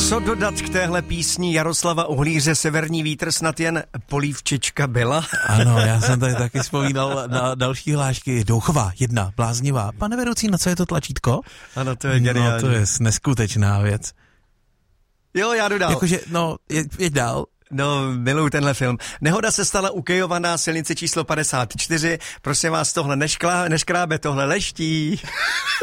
Co dodat k téhle písni Jaroslava Uhlíře Severní vítr, snad jen polívčička byla? Ano, já jsem tady taky vzpomínal na další hlášky. Douchová, 1, bláznivá. Pane vedoucí, na co je to tlačítko? Ano, to je geniální. No, to je neskutečná věc. Jo, já jdu dál. Jakože, jeď dál. No, miluju tenhle film. Nehoda se stala u Kyjova na silnici číslo 54. Prosím vás, tohle neškrábe, tohle leští.